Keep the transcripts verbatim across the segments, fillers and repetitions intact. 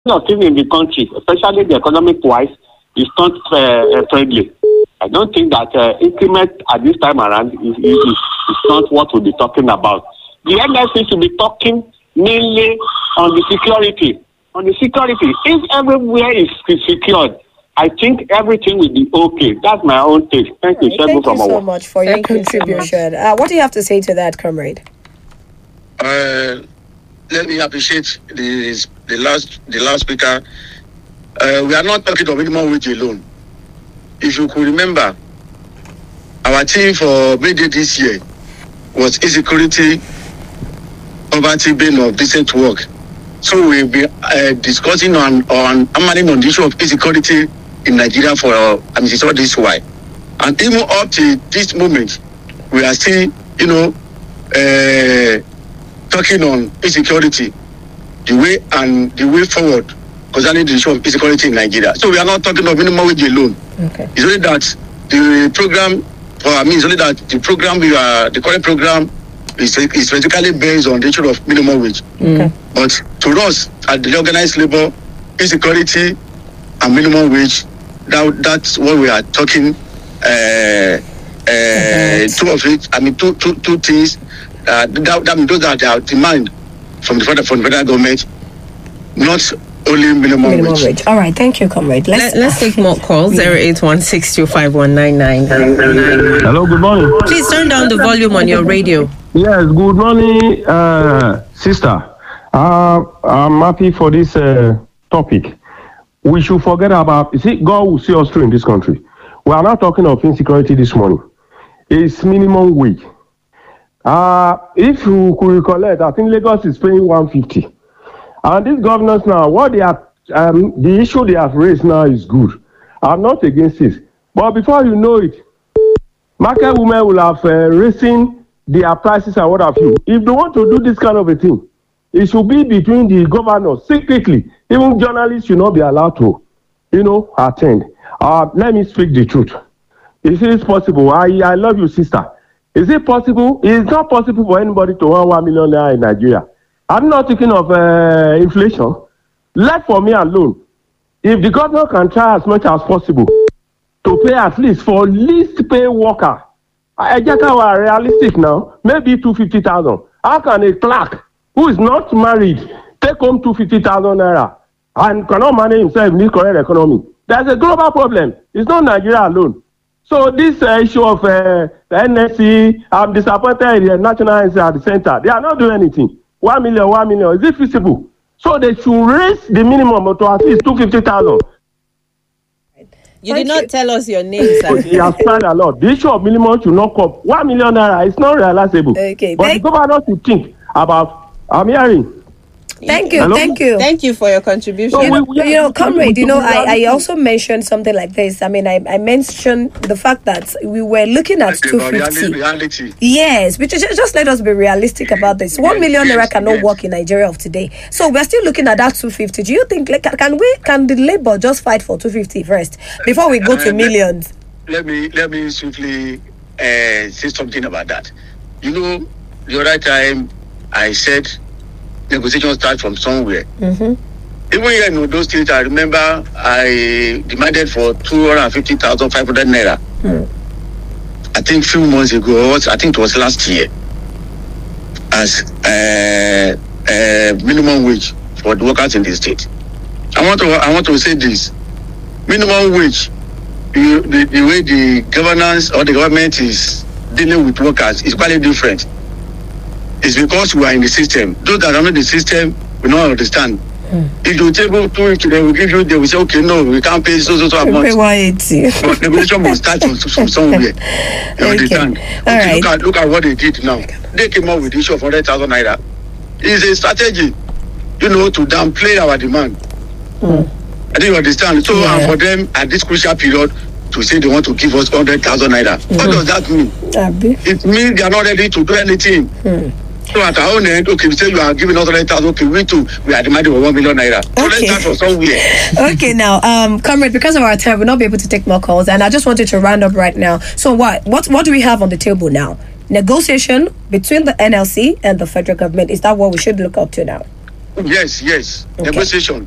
of things in the country, especially the economic wise, is not uh, friendly. I don't think that uh, increment at this time around is, is, is not what we'll be talking about. The N S C should be talking mainly on the security. On the security, if everywhere is secured, I think everything will be okay. That's my own take. Thank you, right, Thank you so much for Thank your you contribution. So uh, what do you have to say to that, comrade? Uh, let me appreciate the the last the last speaker. Uh, we are not talking of minimum wage alone. If you could remember, our team for May-Day this year was insecurity, poverty, being of decent work. So we'll be uh, discussing on on managing on the issue of insecurity in Nigeria for uh, I mean, it's all this while. And even up to this moment, we are still, you know, uh, talking on insecurity, the way and the way forward concerning the issue of insecurity in Nigeria. So we are not talking of minimum wage alone. Okay. It's only that the program, for I mean, it's only that the program we are, the current program is is basically based on the issue of minimum wage. Okay. But to us, at the organized labor, insecurity and minimum wage, that that's what we are talking. Uh, uh, two of it. I mean, two two two things. Uh, that, that those are their demand from the federal from the federal government, not only minimum, minimum wage. wage. All right, thank you, comrade. Let's Let, let's take more calls. Zero eight one six two five one nine nine. Hello, good morning. Please turn down the volume on your radio. Yes, good morning, uh, sister. Uh, I'm happy for this uh, topic. We should forget about, you see, God will see us through in this country. We are not talking of insecurity this morning. It's minimum wage. Uh, if you could recollect, I think Lagos is paying one fifty. And these governors now, what they are, um, the issue they have raised now is good. I'm not against this. But before you know it, market women will have uh, raising their prices and what have you. If they want to do this kind of a thing, it should be between the governors secretly. Even journalists should not be allowed to, you know, attend. Uh, let me speak the truth. Is it possible? I, I love you, sister. Is it possible? It's not possible for anybody to earn one million naira in Nigeria. I'm not thinking of uh, inflation. Let for me alone. If the government can try as much as possible to pay at least for least pay worker, I just are realistic now. Maybe two fifty thousand. How can a clerk who is not married take home two fifty thousand naira and cannot manage himself in this current economy? There's a global problem. It's not Nigeria alone. So this uh, issue of uh, the N S C, I'm disappointed in the national N S C at the center. They are not doing anything. One million, one million. Is it feasible? So they should raise the minimum to at least two hundred fifty thousand. You Thank did not you. tell us your name, sir. He has tried a lot. The issue of minimum should not come. One million naira is not realizable. Okay. But Thank- the government should think about, I'm hearing. Thank you, Hello? thank you. Thank you for your contribution. So You know, we- we- you know, comrade, you know, I, I we- also mentioned something like this. I mean, I, I mentioned the fact that we were looking at two fifty. Reality. Yes, but just, just let us be realistic about this. One million naira cannot work in Nigeria of today. So we're still looking at that two fifty. Do you think, like, can we, can the labor just fight for two fifty first before we go to Uh, millions? Let me let me swiftly uh, say something about that. You know, the other time I said negotiations start from somewhere. Mm-hmm. Even here in those states, I remember I demanded for two hundred fifty thousand five hundred naira. Mm. I think a few months ago, I think it was last year, as uh, uh, minimum wage for the workers in the state. I want to I want to say this: minimum wage, you, the, the way the governance or the government is dealing with workers is quite different. It's because we are in the system. Those that are not in the system will not understand. Mm. If you table two, they will give you, they will say, okay, no, we can't pay so, so, so amount. But negotiation must start from, from somewhere. You Okay. understand? All okay, right. look, at, look at what they did now. They came up with the issue of one hundred thousand naira. It's a strategy, you know, to downplay our demand. Mm. I think you understand. So Yeah. uh, for them, at this crucial period, to say they want to give us one hundred thousand naira. Mm. What does that mean? Abi. It means they are not ready to do anything. Mm. So at our own end, okay, we say you are giving us one hundred thousand, okay, we too, we are demanding for one million naira. So Okay. let's start from somewhere. Okay, now, um, comrade, because of our time, we'll not be able to take more calls, and I just wanted to round up right now. So, what, what, what do we have on the table now? Negotiation between the N L C and the federal government. Is that what we should look up to now? Yes, yes. Okay. Negotiation.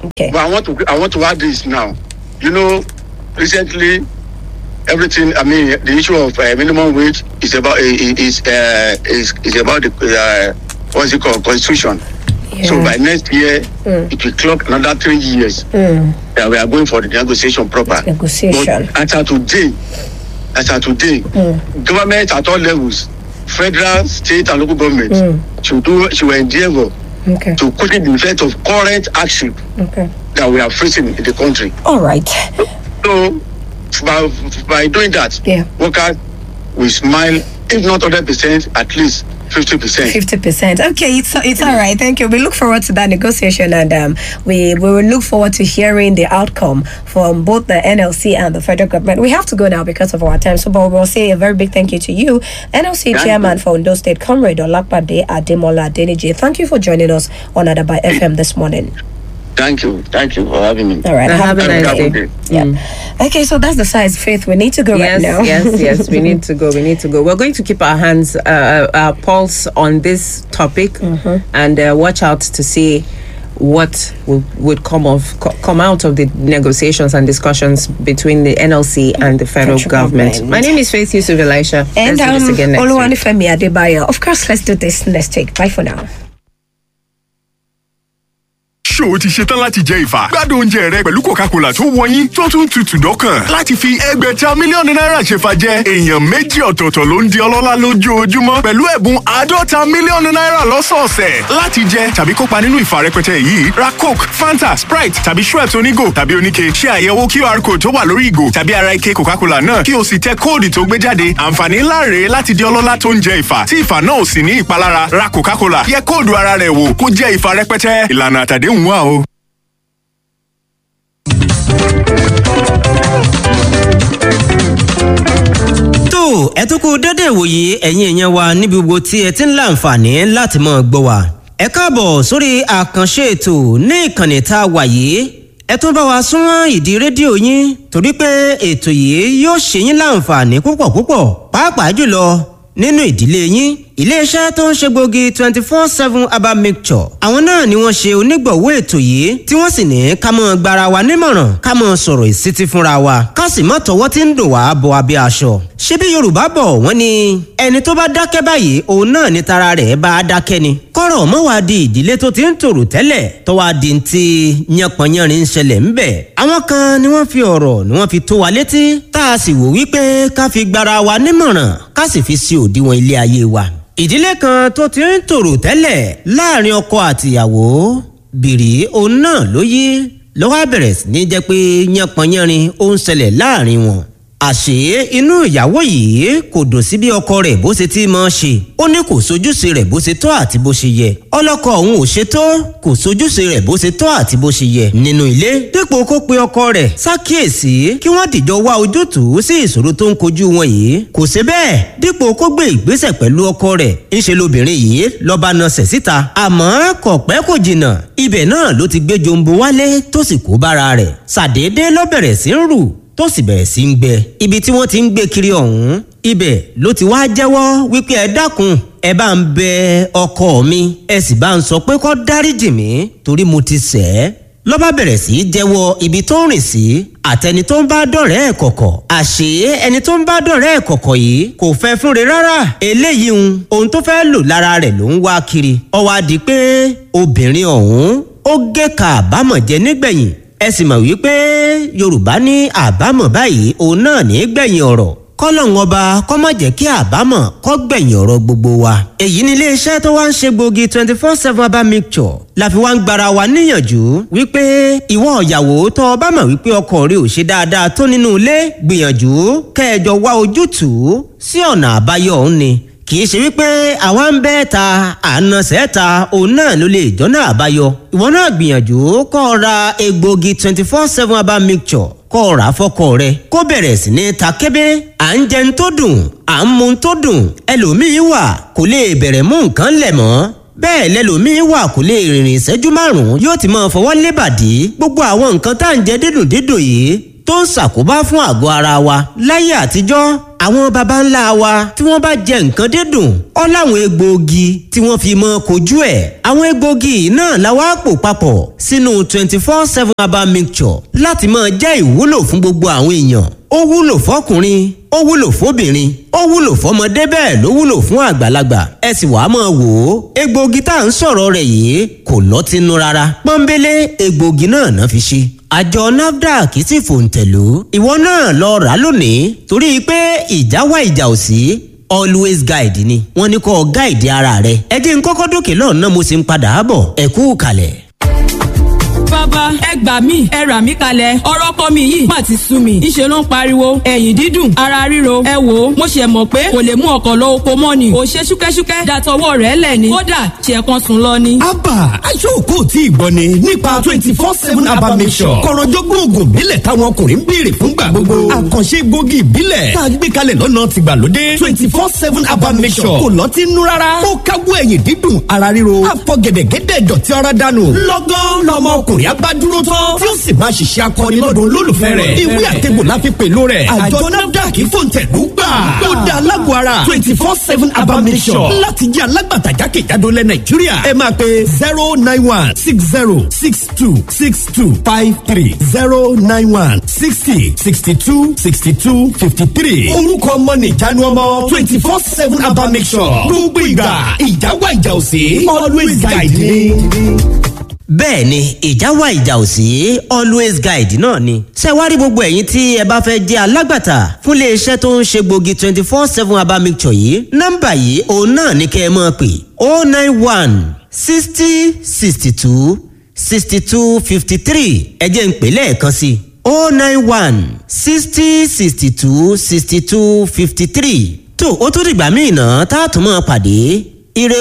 Okay. But I want to I want to add this now. You know, recently, everything. I mean, the issue of uh, minimum wage is about is uh, is is about the uh, what's it called, constitution. Yeah. So by next year, mm. it will clock another three years mm. that we are going for the negotiation proper. Negotiation. But as of today, as of today, mm. government at all levels, federal, state, and local government mm. should do should endeavor okay. to quicken the effect of current hardship okay. that we are facing in the country. All right. So by, by doing that, yeah. workers will smile, if not one hundred percent, at least fifty percent. fifty percent. Okay, it's it's all right. Thank you. We look forward to that negotiation, and um, we, we will look forward to hearing the outcome from both the N L C and the federal government. We have to go now because of our time, so but we'll say a very big thank you to you, N L C thank Chairman you. for Ondo State, Comrade Olakpade Ademola Adeniji. Thank you for joining us on Adaba F M this morning. Thank you. Thank you for having me. All right. Have, have a nice day. day. Yeah. Mm. Okay, so that's the size, Faith. We need to go yes, right now. Yes, yes, we need to go. We need to go. We're going to keep our hands, uh, our pulse on this topic mm-hmm. and uh, watch out to see what will, would come of co- come out of the negotiations and discussions between the N L C and the federal Central government. government. My name is Faith Yusuf Elisha. And let's um, do this again next Oluwanifemi Adebayo. Of course, let's do this next week. Bye for now. ṣó ti ṣetán láti jẹ ìfà gbádùn oúnjẹ rẹ pẹ̀lú coca-cola tó wọ̀nyí tó tún tutù dọ́kàn láti fi ẹgbẹ̀ta mílíọ̀nù náírà ṣèfà jẹ èèyàn méjì ọ̀tọ̀ọ̀tọ̀ ló ń di ọlọ́lá lójoojúmọ́ pẹ̀lú ẹ̀bùn àádọ́ta mílíọ̀nù náírà lọ́sọ̀ọ̀sẹ̀ láti jẹ tàbí kópa nínú ìfà rẹpẹtẹ yìí ra coke fanta sprite tàbí schweppes onígò tàbí oníke ṣe àyẹ̀wò q r code tó wà lórí ìgò tàbí ara ike coca-cola náà kí o sì tẹ kóòdù tó gbé jáde àǹfààní ńlá rèé láti di ọlọ́lá tó ń jẹ ìfà tí ìfà náà ò sì ní ìpalára ra coca-cola yẹ kóòdù ara rẹ̀ wò kó jẹ ìfà rẹpẹtẹ ìlànà àtàdéhùn wà o. tó ẹ tún kú dédé ìwòye ẹ̀yin èèyàn wa níbi gbogbo tí ẹ ti ń láǹfààní láti máa gbọ́ wa. ẹ káàbọ̀ sórí àkànṣe ètò ní ìkànnì tá a wà yìí ẹ tún bá wa súnmọ́ ìdí rédíò yín torí pé ètò yìí yóò ṣe yín láǹfààní púpọ̀ púpọ̀ pàápàá jùlọ nínú ìdílé yín iléeṣẹ́ tó ń ṣe gbòógì twenty four seven herbal mixture àwọn náà ni wọ́n ṣe onígbọ̀wọ́ ètò yìí tí wọ́n sì ní ká mọ́ gbara wa nímọ̀ràn ká mọ́ sọ̀rọ̀ ìsítí fúnra wa ká sì mọ́ tọwọ́ tí ń dùn wá bọ abẹ́ aṣọ. ṣé bí yorùbá bọ̀ wọ́n ní ẹni tó bá dákẹ́ báyìí òun náà ni tara rẹ̀ bá dákẹ́ ni. kọ́rọ̀ mọ́ wá di ìdílé tó ti ń tòrò tẹ́lẹ̀ tó wá di ti yánpọnyánrin ń ṣẹlẹ̀ ń bẹ̀. àwọn kan ni wọ́n fi ọ̀rọ̀ ni wọ́n fi tó wa létí tá a sì wò wípé ká fi gbara wa nímọ̀ràn ká sì fi sí òdiwọ̀n ilé ayé wa. ìdílé kan tó ti ń tòrò tẹ́lẹ̀ láàrin ọkọ àtìyàwó bìrì òun náà ló yí ló wá bẹ̀rẹ̀ sí ní jẹ́ pé yánpọnyánrin ó ń ṣẹlẹ̀ láàrin wọn. àṣé inú ìyàwó yìí kò dùn sí bí ọkọ rẹ̀ bó ṣe ti máa ṣe ó ní kò sojúṣe rẹ̀ bó ṣe tọ́ àti bó ṣe yẹ ọlọ́kọ òun ò ṣe tó kò sojúṣe rẹ̀ bó ṣe tọ́ àti bó ṣe yẹ nínú ilé dípò kó pe ọkọ rẹ̀ ṣàkíyèsí kí wọ́n dìjọ wá ojútùú sí ìṣòro tó ń kojú wọn yìí kò ṣe bẹ́ẹ̀ dípò kó gbé ìgbésẹ̀ pẹ̀lú ọkọ rẹ̀ ńṣe lobìnrin yìí lọ́ba nasẹ̀ síta àmọ́ kò pẹ́ kò jìnnà ibẹ̀ náà ló ti gbé jombo wálé tó sì kó bára rẹ̀ ṣàdédé ló bẹ̀rẹ̀ sí ń rù tó sì bẹ̀rẹ̀ sí ń gbẹ ibi tí wọ́n ti ń gbé kiri ọ̀hún ibẹ̀ ló ti wá jẹ́wọ́ wípé ẹ dákun ẹ bá ń bẹ ọkọ mi ẹ sì bá ń sọ pé kó dáríjì mí torí mo ti ṣẹ̀ ẹ́ ló bá bẹ̀rẹ̀ sí í jẹ́wọ́ ibi tó ń rìn sí àtẹni tó ń bá dọ̀rẹ́ ẹ̀ kọ̀kọ̀ àṣé ẹni tó ń bá dọ̀rẹ́ ẹ̀ kọ̀kọ̀ yìí kò fẹ́ fúnre rárá eléyìí ń ohun tó fẹ́ lò lára rẹ̀ ló ń wá kiri ó wá di pé obìnrin ọ̀hún ó gé ka àbámọ̀ jẹ nígbẹ̀yìn ẹ sì mọ̀ wípé yorùbá ní àbámọ̀ báyìí òun náà ní gbẹ̀yìn ọ̀rọ̀ kọ́lọ́hún ọba kó má jẹ́ kí àbámọ̀ kó gbẹ̀yìn ọ̀rọ̀ gbogbo wa. èyí ni iléeṣẹ́ tó wá ń ṣe gbòógì twenty four seven herbal mixture la fi wá ń gbara wa níyànjú wípé ìwọ ìyàwó tó o bá mọ̀ wípé ọkọ rẹ ò ṣe dáadáa tó nínú ilé gbìyànjú kẹjọ wá ojútùú sí ọ̀nà àbáyọ òun ni kì í ṣe wípé àwa ń bẹ́ẹ̀ ta àna sẹ́ẹ̀ta òun náà ló lè jọ́nà àbáyọ. ìwọ náà gbìyànjú kó o ra egbògi twenty four seven herbal mixture kó o rà fọ́kọ rẹ kó bẹ̀rẹ̀ sí ní ta kébé. à ń jẹun tó dùn à ń mu tó dùn ẹlòmíín wà kò lè bẹ̀rẹ̀ mú nǹkan lẹ̀ mọ́ bẹ́ẹ̀ lẹ́lòmíín wà kò lè rìnrìn ìṣẹ́jú márùn-ún yóò ti máa fọwọ́ lébàdí gbogbo àwọn nǹkan tá à ń jẹ dídùn dídùn yìí tó ń ṣàkóbá fún àgọ́ ara wa láyé àtijọ́ àwọn baba ńlá wa tí wọ́n bá jẹ nǹkan dídùn ọ́ láwọn egbòogi tí wọ́n fi mọ́ kojú ẹ̀ àwọn egbòogi náà la wá pò papọ̀ sínú twenty four seven herbal mixture láti máa jẹ́ ìwúlò fún gbogbo àwọn èèyàn ó wúlò fọkùnrin ó wúlò fóbìnrin ó wúlò fọmọdé bẹ́ẹ̀ ló wúlò fún àgbàlagbà ẹ sì wàá máa wò ó egbòogi tá à ń sọ̀rọ̀ rẹ̀ yìí kò lọ́tínú rárá pọ́nbélé egbòogi náà náà fi ṣe àjọ nafdac sì fòǹtẹ̀lú ìwọ náà lọ rà lónìí torí pé ìjà wá ìjà ò sí always guide ni wọ́n ní kó guide ara rẹ̀ ẹ jẹ́ n kọ́kọ́ dókè lọ́nà mo sì ń padà bọ̀ ẹ kú kalẹ̀. bàbá ẹ gbà mí ẹ rà mí kalẹ̀ ọ̀rọ̀ ọkọ mi yìí má ti sú mi ìṣe ló ń pariwo ẹ̀yìn dídùn ara ríro ẹ wò ó mo ṣe mọ̀ pé kò lè mú ọkọ̀ lọ oko mọ́ ni ò ṣe ṣúkẹ́ṣúkẹ́ dàtọwọ́ rẹ̀ lẹ̀ ni kódà ṣe kan sùn lọ ni. abba aṣọ́kò tí ìgbọ́ ni nípa twenty four seven abba mission kọ̀rọ̀jọ́gbọ́n oògùn ìbílẹ̀ táwọn ọkùnrin ń béèrè fúngbà gbogbo àkànṣe egbògi ìbílẹ̀ tá a gbé kalẹ̀ lọ́nà tìgbàlódé twenty four seven abba mission kò lọ́tí nú rárá ó káwọ́ ẹ̀yìn dídùn ara ríro àfọ̀gẹ̀dẹ̀gẹ̀dẹ̀ dọ̀tí ara dànù lọ́gán lọ́mọ ọkùnrin abá dúró tán tí ó sì máa ṣiṣẹ́ akọni lọ́dọ̀ olólùfẹ́ rẹ̀ ìwé àtẹ̀gbò láfi pẹ̀lú rẹ̀ àjọ nafdac fòǹtẹ̀lú gbà ó dá alágbó ara twenty four seven abamisọ̀ láti jẹ́ alágbàtà jákèjádò lẹ̀ nàìjíríà ẹ máa pe zero nine one six zero six two six two five three zero nine one sixty sixty two sixty two fifty three orúkọ ọmọ nìjánu ọmọ twenty four seven abamisọ̀ gbogbo ìgbà ìjáwá ìjà òsè always guide me. bẹ́ẹ̀ ni ìjà wà ìjà ò sí always guide náà ni. ṣé wá rí gbogbo ẹ̀yin tí ẹ bá fẹ́ jẹ́ alágbàtà fún iléeṣẹ́ tó ń ṣe gbòógì twenty four seven herbal mixture yìí nọ́mbà yìí òun náà ní kẹ́ ẹ máa pè oh nine one sixty sixty two sixty two fifty three ẹ jẹ́ n pè lẹ́ẹ̀kan sí i oh nine one sixty sixty two sixty two fifty three tó o tún dìgbà míì náà tá a tún máa pàdé ire